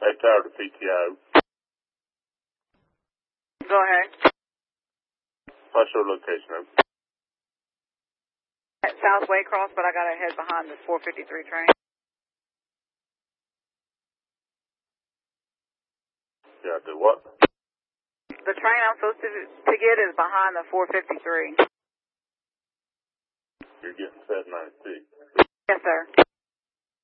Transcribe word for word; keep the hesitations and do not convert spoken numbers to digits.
Hey, Tower to P T O. Go ahead. What's your location? At South Waycross, but I got to head behind the four fifty-three train. Yeah, do what? The train I'm supposed to, to get is behind the four fifty-three. You're getting seven ninety-six. Yes, sir.